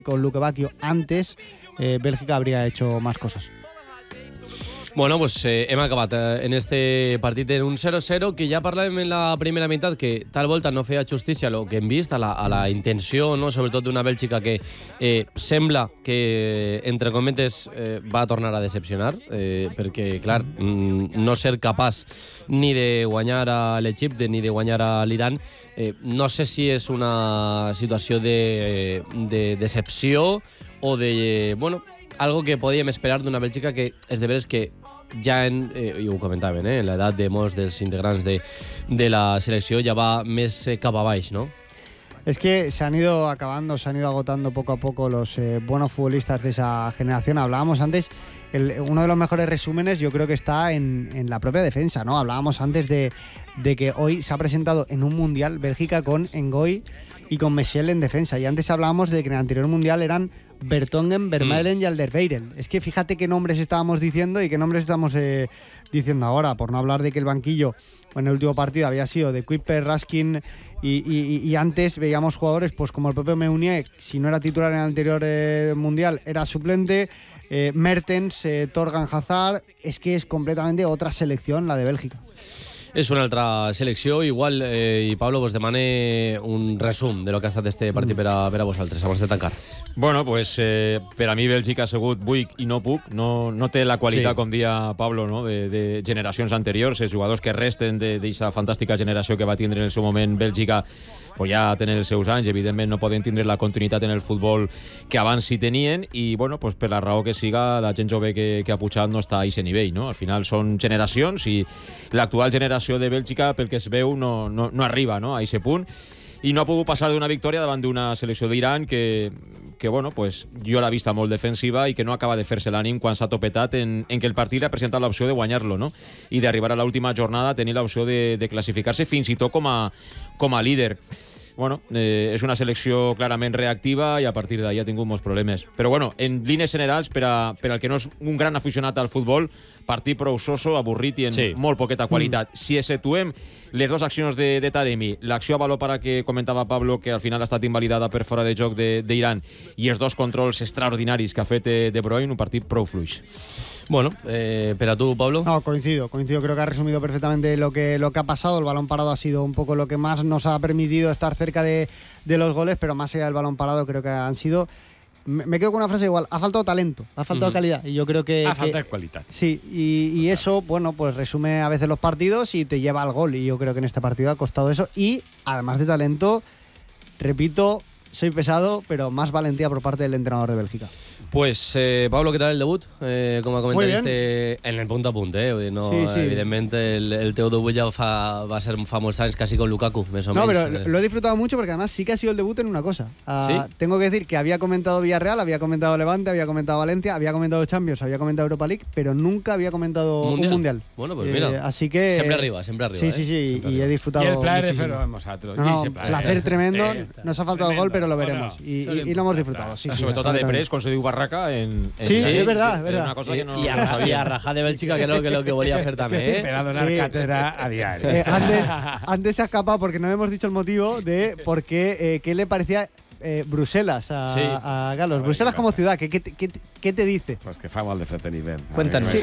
con Luque Bacchio antes, Bélgica habría hecho más cosas. Bueno, pues hem acabat en este partit en un 0-0, que ja parlàvem en la primera meitat que tal volta no feia justícia el que hem vist a la intenció, no? Sobretot d'una Bèlgica que sembla que, entre cometes, va tornar a decepcionar, perquè, clar, no ser capaç ni de guanyar a l'Egipte ni de guanyar a l'Iran, no sé si és una situació de decepció o de, bueno, algo que podíem esperar d'una Bèlgica que és de veres que ja i ho comentaven, en l'edat de molts dels integrants de la selecció ja va més cap a baix, ¿no? Es que se han ido acabando, se han ido agotando poco a poco los buenos futbolistas de esa generación. Hablábamos antes, uno de los mejores resúmenes yo creo que está en la propia defensa, ¿no? Hablábamos antes de que hoy se ha presentado en un mundial Bélgica con Ngoy y con Michel en defensa. Y antes hablábamos de que en el anterior mundial eran Vertonghen, Vermaelen y Alderweireld. Es que fíjate qué nombres estábamos diciendo y qué nombres estamos diciendo ahora, por no hablar de que el banquillo en el último partido había sido de Kuiper, Raskin y antes veíamos jugadores pues como el propio Meunier, si no era titular en el anterior mundial, era suplente. Mertens, Thorgan Hazard, es que es completamente otra selección la de Bèlgica. És una altra selecció, igual, i Pablo, vos demane un resum de lo que ha estat este partit per a vosaltres, abans de tancar. Bueno, pues per a mi Bèlgica ha sigut vull i no puc, no té la qualitat, com dia Pablo, no? de generacions anteriors, els jugadors que resten d'aquesta fantàstica generació que va tindre en el seu moment Bèlgica, pues ja tenen els seus anys, evidentment no poden tindre la continuïtat en el futbol que abans sí tenien, i bueno, pues per la raó que siga, la gent jove que ha pujat no està a aquest nivell, no? Al final són generacions i l'actual generació de Bèlgica, pel que es veu, no arriba, no? a aquest punt, i no ha pogut passar d'una victòria davant d'una selecció d'Iran que bueno, pues, jo l'he vista molt defensiva i que no acaba de fer-se l'ànim quan s'ha topetat en que el partit li ha presentat l'opció de guanyar-lo, no? I d'arribar a l'última jornada a tenir l'opció de classificar-se fins i tot com a líder. Bueno, és una selecció clarament reactiva i a partir d'ahí ha tingut molts problemes. Però bueno, en línies generals, per al que no és un gran aficionat al futbol, partit prou soso, avorrit i en molt poqueta qualitat. Si exceptuem les dues accions de Taremi, l'acció a baló para que comentava Pablo, que al final ha estat invalidada per fora de joc d'Iran, i els dos controls extraordinaris que ha fet De Bruyne, un partit prou fluix. Bueno, per a tu, Pablo. No, coincido, creo que ha resumido perfectamente lo que ha pasado. El balón parado ha sido un poco lo que más nos ha permitido estar cerca de los goles, pero más allá del balón parado creo que han sido... Me quedo con una frase igual, ha faltado talento, ha faltado calidad, y yo creo que... Ha faltado calidad. Sí, y eso, bueno, pues resume a veces los partidos y te lleva al gol, y yo creo que en este partido ha costado eso, y además de talento, repito, soy pesado, pero más valentía por parte del entrenador de Bèlgica. Pues, Pablo, ¿qué tal el debut? Com a comentariste en el punt a punt, no, sí. Evidentment el teu debut ja va ser fa molts anys, casi con Lukaku, més o menos. No, pero lo he disfrutado mucho porque además sí que ha sido el debut en una cosa. ¿Sí? Tengo que decir que había comentado Villarreal, había comentado Levante, había comentado Valencia, había comentado Champions, había comentado Europa League, pero nunca había comentado un mundial. Bueno, pues mira, así que... Siempre arriba. Sí, y he disfrutado muchísimo. Y el placer muchísimo. Nosotros. Placer tremendo, nos ha faltado el gol, pero lo veremos. Y lo hemos disfrutado. Sobre todo a Deprez, con su diu Barraca en... Sí, es verdad. Una cosa que no sabía. Y a rajar de Bèlgica, que es lo que volía hacer también. Estoy esperando una cátedra a diario. Antes se ha escapado porque no hemos dicho el motivo de por qué le parecía Bruselas a Galos. Bruselas como ciudad, ¿qué te dice? Pues que fa mal de fred nivel. Cuéntanos. Sí,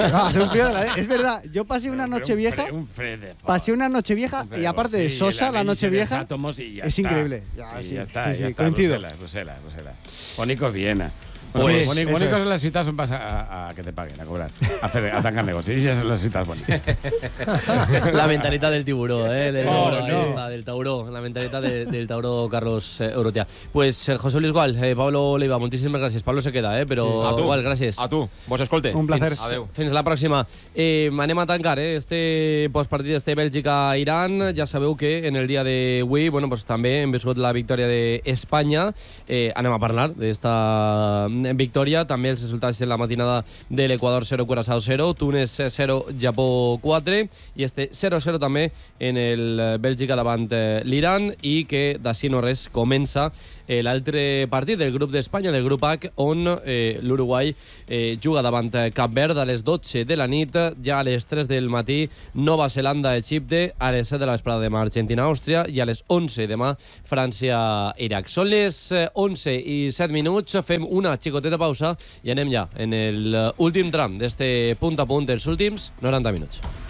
es verdad, yo pasé una noche vieja. Pasé una noche vieja y aparte de sosa, la noche vieja es increïble. Ya está. Bruselas. Bonico Viena. Pues, bonico son las ciutats on vas a que te paguen, a cobrar, a tancar negocis. I són les ciutats boniques. La mentalitat del tiburó, del tauró, la mentalitat del tauró Carlos Urrutia. Pues José Luis Gual, Pablo Oliva, moltíssimes gràcies. Pablo se queda, però Gual, gràcies. A tu, vos escolte. Un placer. Adéu. Fins la pròxima. Anem a tancar este postpartit d'este Bèlgica-Iran. Ja sabeu que en el dia d'avui, bueno, pues també hem viscut la victòria d'Espanya. Anem a parlar d'esta victòria, també els resultats en la matinada de l'Equador 0, Curaçao 0, Túnez 0, Japó 4 i este 0-0 també en el Bèlgica davant l'Iran i que d'ací no res comença l'altre partit del grup d'Espanya, del grup H, on l'Uruguai juga davant Cap Verd a les 12 de la nit, ja a les 3 del matí Nova Zelanda-Egipte, a les 7 de la vesprada demà Argentina-Àustria i a les 11 demà França-Iraq. Són les 11 i 7 minuts, fem una xicoteta pausa i anem ja en l'últim tram d'este punt a punt, els últims 90 minuts.